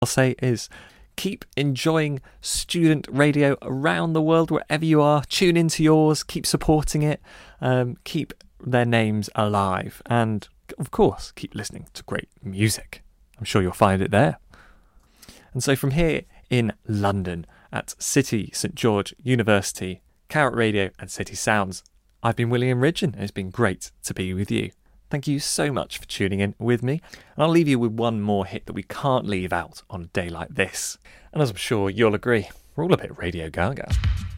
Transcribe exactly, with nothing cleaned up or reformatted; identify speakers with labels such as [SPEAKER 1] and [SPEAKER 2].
[SPEAKER 1] I'll say is keep enjoying student radio around the world, wherever you are. Tune into yours, keep supporting it, um, keep their names alive, and of course, keep listening to great music. I'm sure you'll find it there. And so from here in London at City St George University, Carrot Radio and City Sounds, I've been William Ridgeon, and it's been great to be with you. Thank you so much for tuning in with me, and I'll leave you with one more hit that we can't leave out on a day like this. And as I'm sure you'll agree, we're all a bit Radio Gaga.